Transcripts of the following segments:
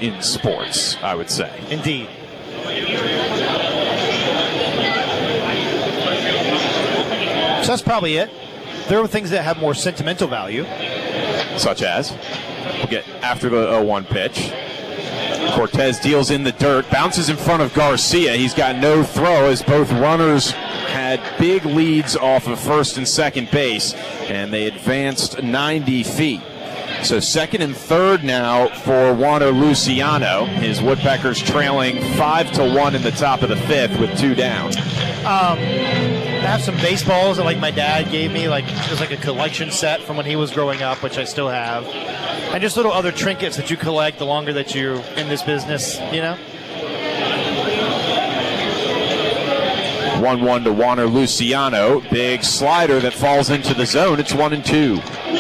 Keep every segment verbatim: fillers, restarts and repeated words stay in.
in sports, I would say. Indeed. So that's probably it. There are things that have more sentimental value. Such as? We'll get after the oh one pitch. Cortez deals in the dirt, bounces in front of Garcia. He's got no throw as both runners had big leads off of first and second base, and they advanced ninety feet. So second and third now for Wander Luciano. His Woodpeckers trailing five to one in the top of the fifth with two down. Um, I have some baseballs that like my dad gave me, like it was like a collection set from when he was growing up, which I still have, and just little other trinkets that you collect the longer that you're in this business, you know. one one to Wander Luciano. Big slider that falls into the zone. It's one and two.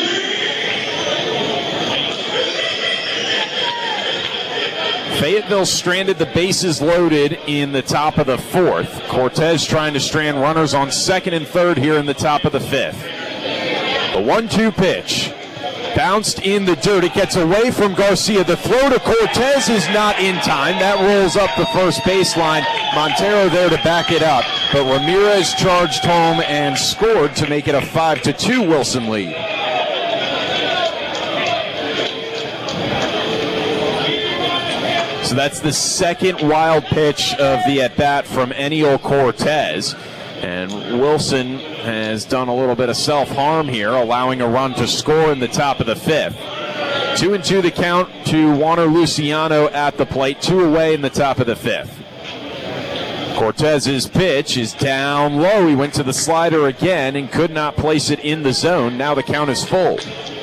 Fayetteville stranded the bases loaded in the top of the fourth. Cortez trying to strand runners on second and third here in the top of the fifth. The one two pitch. Bounced in the dirt. It gets away from Garcia. The throw to Cortez is not in time. That rolls up the first baseline. Montero there to back it up. But Ramirez charged home and scored to make it a five to two Wilson lead. So that's the second wild pitch of the at-bat from Eniel Cortez. And Wilson has done a little bit of self-harm here, allowing a run to score in the top of the fifth. Two and two the count to Wander Luciano at the plate, two away in the top of the fifth. Cortez's pitch is down low. He went to the slider again and could not place it in the zone. Now the count is full.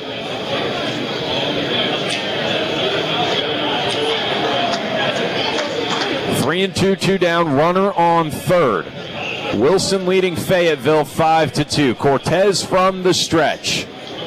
Three and two, two down, runner on third. Wilson leading Fayetteville five to two. Cortez from the stretch.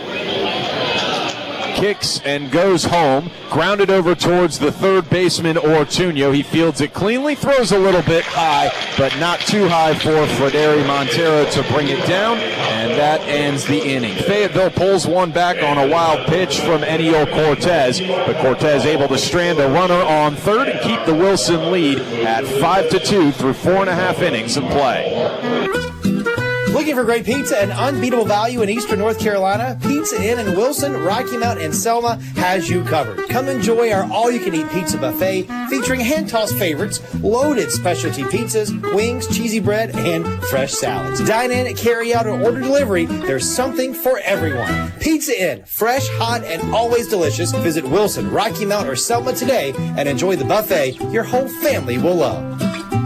Kicks and goes home. Grounded over towards the third baseman, Ortuño. He fields it cleanly, throws a little bit high, but not too high for Frederi Montero to bring it down, and that ends the inning. Fayetteville pulls one back on a wild pitch from Eniel Cortez, but Cortez able to strand a runner on third and keep the Wilson lead at five to two through four and a half innings of play. Looking for great pizza and unbeatable value in Eastern North Carolina? Pizza Inn in Wilson, Rocky Mount, and Selma has you covered. Come enjoy our all-you-can-eat pizza buffet featuring hand-tossed favorites, loaded specialty pizzas, wings, cheesy bread, and fresh salads. Dine in, carry out, or order delivery. There's something for everyone. Pizza Inn, fresh, hot, and always delicious. Visit Wilson, Rocky Mount, or Selma today and enjoy the buffet your whole family will love.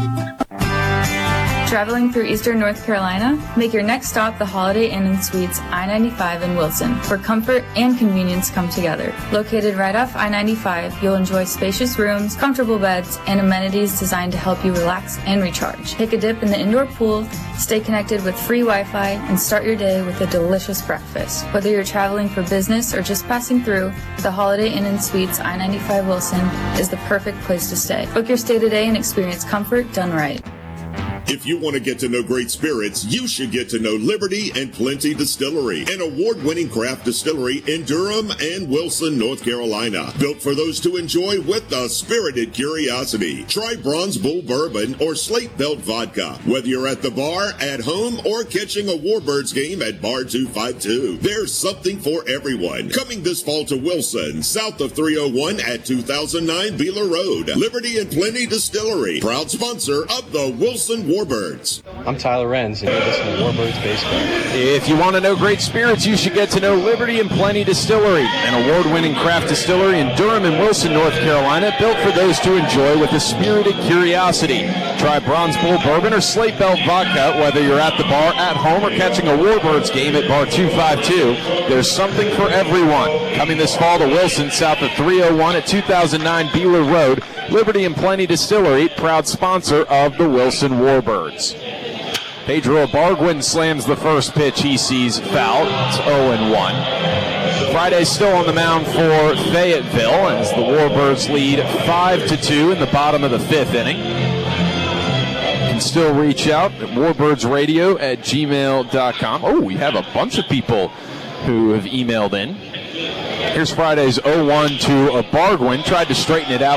Traveling through Eastern North Carolina? Make your next stop the Holiday Inn and Suites I ninety-five in Wilson, where comfort and convenience come together. Located right off I ninety-five, you'll enjoy spacious rooms, comfortable beds, and amenities designed to help you relax and recharge. Take a dip in the indoor pool, stay connected with free Wi-Fi, and start your day with a delicious breakfast. Whether you're traveling for business or just passing through, the Holiday Inn and Suites I ninety-five Wilson is the perfect place to stay. Book your stay today and experience comfort done right. If you want to get to know great spirits, you should get to know Liberty and Plenty Distillery, an award-winning craft distillery in Durham and Wilson, North Carolina. Built for those to enjoy with a spirited curiosity. Try Bronze Bull Bourbon or Slate Belt Vodka. Whether you're at the bar, at home, or catching a Warbirds game at Bar two five two, there's something for everyone. Coming this fall to Wilson, south of three oh one at two thousand nine Beeler Road. Liberty and Plenty Distillery, proud sponsor of the Wilson Warbirds. Warbirds. I'm Tyler Renz, and you're listening to Warbirds Baseball. If you want to know great spirits, you should get to know Liberty and Plenty Distillery, an award-winning craft distillery in Durham and Wilson, North Carolina, built for those to enjoy with a spirited curiosity. Try Bronze Bull Bourbon or Slate Belt Vodka, whether you're at the bar, at home, or catching a Warbirds game at Bar two five two. There's something for everyone. Coming this fall to Wilson, south of three oh one at two thousand nine Beeler Road, Liberty and Plenty Distillery, proud sponsor of the Wilson Warbirds. Pedro Barguin slams the first pitch he sees foul. It's oh and one. Friday still on the mound for Fayetteville as the Warbirds lead five to two in the bottom of the fifth inning. You can still reach out at warbirdsradio at gmail dot com. Oh, we have a bunch of people who have emailed in. Here's Friday's oh one to a Barguin. Tried to straighten it out.